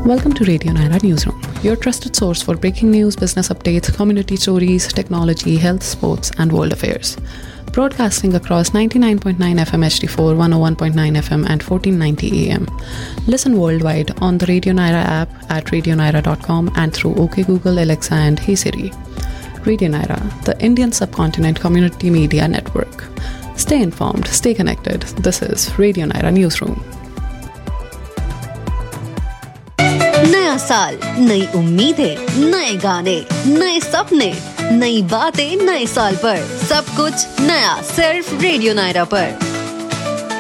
Welcome to Radio Naira Newsroom, your trusted source for breaking news, business updates, community stories, technology, health, sports, and world affairs. Broadcasting across 99.9 FM HD4, 101.9 FM, and 1490 AM. Listen worldwide on the Radio Naira app at radionaira.com and through OK Google, Alexa, and Hey Siri. Radio Naira, the Indian subcontinent community media network. Stay informed, stay connected. This is Radio Naira Newsroom. नया साल, नई उम्मीदें, नए गाने, नए सपने, नई बातें नए साल पर, सब कुछ नया सिर्फ रेडियो नायरा पर।